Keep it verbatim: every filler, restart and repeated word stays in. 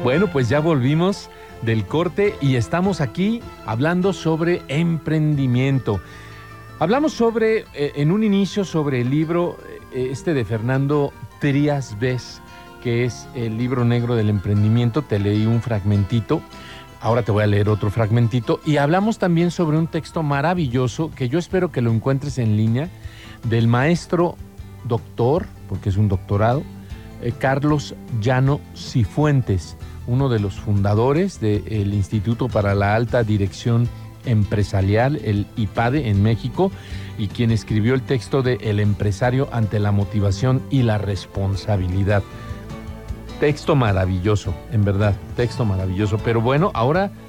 Bueno, pues ya volvimos del corte y estamos aquí hablando sobre emprendimiento. Hablamos sobre, eh, en un inicio, sobre el libro eh, este de Fernando Trías Bes, que es el libro negro del emprendimiento. Te leí un fragmentito, ahora te voy a leer otro fragmentito. Y hablamos también sobre un texto maravilloso, que yo espero que lo encuentres en línea, del maestro doctor, porque es un doctorado, eh, Carlos Llano Cifuentes, uno de los fundadores del Instituto para la Alta Dirección Empresarial, el I P A D E en México, y quien escribió el texto de El empresario ante la motivación y la responsabilidad. Texto maravilloso, en verdad, texto maravilloso. Pero bueno, ahora